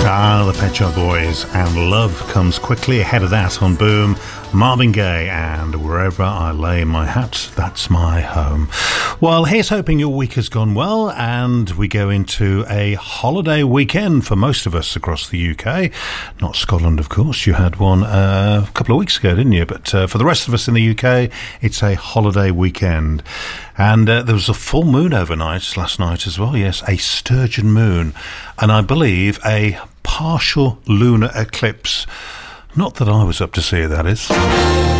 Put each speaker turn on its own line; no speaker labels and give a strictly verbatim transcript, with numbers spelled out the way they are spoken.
Ah, the Pet Shop Boys, and Love Comes Quickly. Ahead of that on Boom, Marvin Gaye, and Wherever I Lay My Hat, That's My Home. Well, here's hoping your week has gone well, and we go into a holiday weekend for most of us across the U K. Not Scotland, of course. You had one uh, a couple of weeks ago, didn't you? But uh, for the rest of us in the U K, it's a holiday weekend. And uh, there was a full moon overnight last night as well. Yes, a sturgeon moon. And I believe a partial lunar eclipse. Not that I was up to see, that is.